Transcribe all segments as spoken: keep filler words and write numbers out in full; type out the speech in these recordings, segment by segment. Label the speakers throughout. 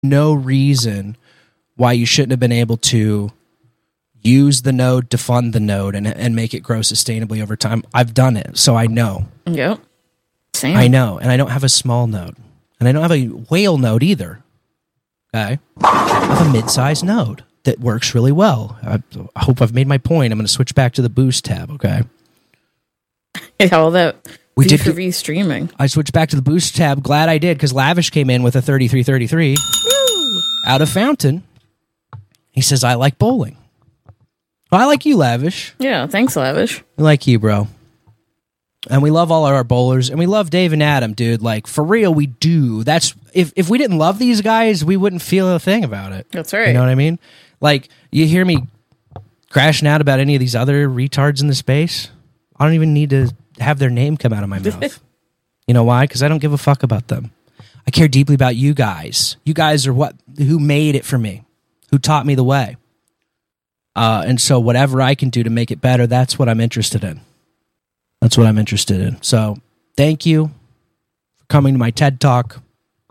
Speaker 1: no reason why you shouldn't have been able to use the node to fund the node and and make it grow sustainably over time. I've done it, so I know.
Speaker 2: Yep. Same.
Speaker 1: I know, and I don't have a small node. And I don't have a whale node either. Okay? I have a mid-sized node that works really well. I, I hope I've made my point. I'm going to switch back to the Boost tab, okay?
Speaker 2: Yeah, all that
Speaker 1: we
Speaker 2: V
Speaker 1: did
Speaker 2: for V streaming.
Speaker 1: I switched back to the Boost tab. Glad I did, because Lavish came in with a thirty-three thirty-three out of Fountain. He says, I like bowling. Well, I like you, Lavish.
Speaker 2: Yeah, thanks, Lavish.
Speaker 1: I like you, bro. And we love all of our bowlers, and we love Dave and Adam, dude. Like, for real, we do. That's if if we didn't love these guys, we wouldn't feel a thing about it.
Speaker 2: That's right.
Speaker 1: You know what I mean? Like, you hear me crashing out about any of these other retards in the space, I don't even need to have their name come out of my mouth. You know why? Because I don't give a fuck about them. I care deeply about you guys. You guys are what who made it for me, who taught me the way. Uh, and so whatever I can do to make it better, that's what I'm interested in. That's what I'm interested in. So thank you for coming to my TED Talk.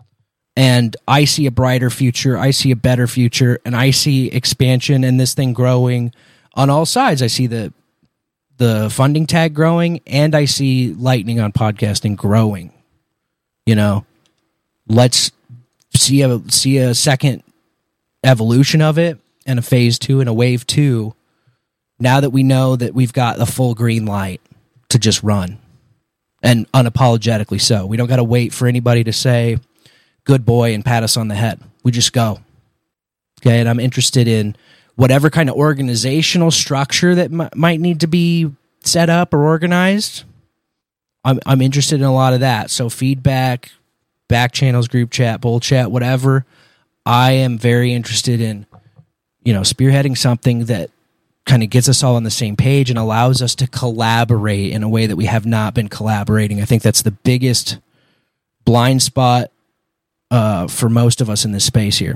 Speaker 1: And I see a brighter future. I see a better future. And I see expansion and this thing growing on all sides. I see the the funding tag growing, and I see Lightning on podcasting growing. You know, let's see a see a second evolution of it, and a phase two and a wave two, now that we know that we've got the full green light to just run, and unapologetically so. We don't got to wait for anybody to say good boy and pat us on the head. We just go. Okay, and I'm interested in whatever kind of organizational structure that m- might need to be set up or organized. I'm I'm interested in a lot of that. So feedback, back channels, group chat, bull chat, whatever. I am very interested in, you know, spearheading something that kind of gets us all on the same page and allows us to collaborate in a way that we have not been collaborating. I think that's the biggest blind spot uh, for most of us in this space here.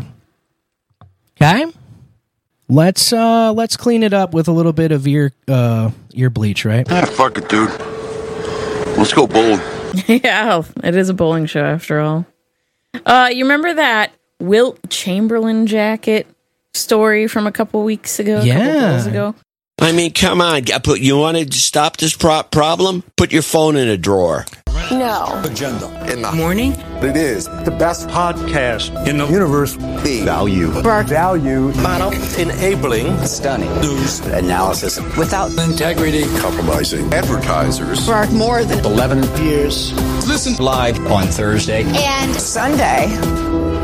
Speaker 1: Okay, let's uh, let's clean it up with a little bit of ear uh, ear bleach, right?
Speaker 3: Ah, fuck it, dude. Let's go bowling.
Speaker 2: Yeah, it is a bowling show after all. Uh, you remember that Wilt Chamberlain jacket story from a couple weeks ago?
Speaker 1: Yeah.
Speaker 2: A couple days ago?
Speaker 4: I mean, come on. You want to stop this pro- problem? Put your phone in a drawer.
Speaker 5: No.
Speaker 6: Agenda.
Speaker 3: In the
Speaker 5: Morning?
Speaker 6: It is the best podcast in the universe.
Speaker 3: the
Speaker 6: Value. Value.
Speaker 4: Model. Enabling.
Speaker 7: Stunning.
Speaker 6: News.
Speaker 7: Analysis.
Speaker 5: Without
Speaker 7: Integrity.
Speaker 3: compromising advertisers.
Speaker 5: for more than
Speaker 7: eleven years.
Speaker 6: Listen
Speaker 7: Live on Thursday.
Speaker 5: and Sunday.